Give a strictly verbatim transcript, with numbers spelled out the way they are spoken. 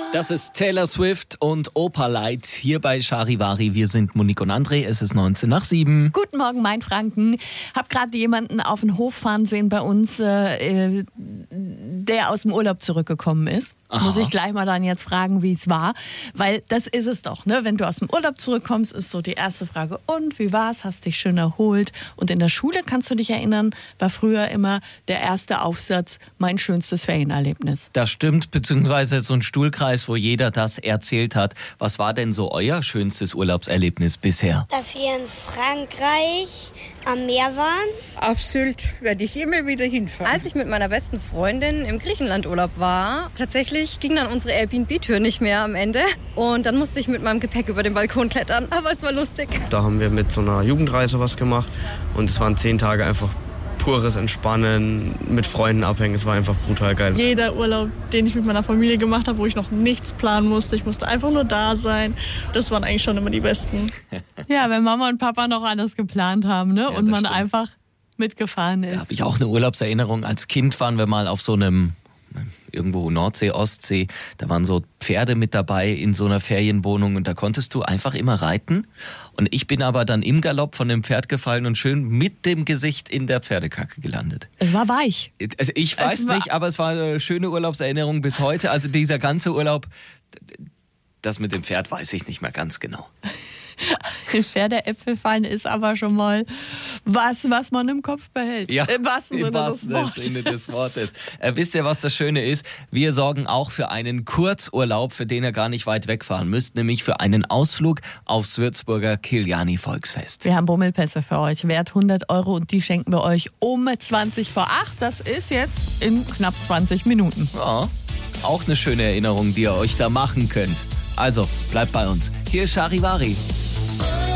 Das ist Taylor Swift und Opalite hier bei Charivari. Wir sind Monique und André. Es ist neunzehn nach sieben. Guten Morgen, Mainfranken. Hab gerade jemanden auf den Hof fahren sehen bei uns, äh, der aus dem Urlaub zurückgekommen ist. Aha. Muss ich gleich mal dann jetzt fragen, wie es war. Weil das ist es doch, ne? Wenn du aus dem Urlaub zurückkommst, ist so die erste Frage, und wie war's? Hast dich schön erholt? Und in der Schule, kannst du dich erinnern, war früher immer der erste Aufsatz, mein schönstes Ferienerlebnis. Das stimmt, beziehungsweise so ein Stuhlkreis, wo jeder das erzählt hat. Was war denn so euer schönstes Urlaubserlebnis bisher? Dass wir in Frankreich am Meer waren. Auf Sylt werde ich immer wieder hinfahren. Als ich mit meiner besten Freundin im Griechenlandurlaub war, tatsächlich ging dann unsere Airbnb-Tür nicht mehr am Ende. Und dann musste ich mit meinem Gepäck über den Balkon klettern. Aber es war lustig. Da haben wir mit so einer Jugendreise was gemacht. Und es waren zehn Tage einfach pures Entspannen, mit Freunden abhängen. Es war einfach brutal geil. Jeder Urlaub, den ich mit meiner Familie gemacht habe, wo ich noch nichts planen musste, ich musste einfach nur da sein, das waren eigentlich schon immer die besten. Ja, wenn Mama und Papa noch alles geplant haben, ne? Ja, und man stimmt. einfach mitgefahren ist. Da habe ich auch eine Urlaubserinnerung. Als Kind waren wir mal auf so einem, irgendwo Nordsee, Ostsee, da waren so Pferde mit dabei in so einer Ferienwohnung und da konntest du einfach immer reiten. Und ich bin aber dann im Galopp von dem Pferd gefallen und schön mit dem Gesicht in der Pferdekacke gelandet. Es war weich. Ich weiß Es war- nicht, aber es war eine schöne Urlaubserinnerung bis heute. Also dieser ganze Urlaub, das mit dem Pferd weiß ich nicht mehr ganz genau. Pferdeäpfel fallen ist aber schon mal was, was man im Kopf behält. Ja, Im wahrsten Sinne im wahrsten des Wortes. Sinne des Wortes. Äh, wisst ihr, was das Schöne ist? Wir sorgen auch für einen Kurzurlaub, für den ihr gar nicht weit wegfahren müsst, nämlich für einen Ausflug aufs Würzburger Kiliani-Volksfest. Wir haben Bummelpässe für euch, wert hundert Euro, und die schenken wir euch um zwanzig vor acht. Das ist jetzt in knapp zwanzig Minuten. Ja, auch eine schöne Erinnerung, die ihr euch da machen könnt. Also, bleibt bei uns. Hier ist Charivari.